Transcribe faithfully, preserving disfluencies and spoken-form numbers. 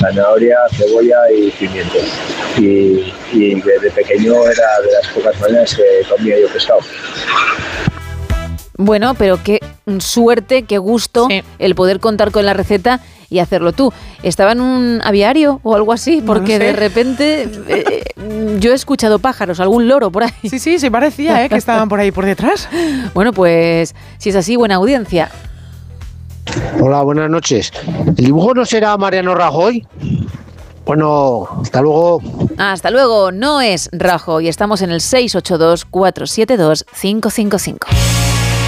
zanahoria, cebolla y pimiento. Y, y desde pequeño era de las pocas maneras que comía yo pescado. Bueno, pero qué suerte, qué gusto sí. el poder contar con la receta y hacerlo tú. ¿Estaba en un aviario o algo así? Porque no sé. de repente eh, yo he escuchado pájaros, algún loro por ahí. Sí, sí, se parecía, ¿eh? Que estaban por ahí por detrás. Bueno, pues si es así, buena audiencia. Hola, buenas noches. ¿El dibujo no será Mariano Rajoy? Bueno, hasta luego. Hasta luego, no es Rajoy. Estamos en el seis ocho dos, cuatro siete dos, cinco cinco cinco.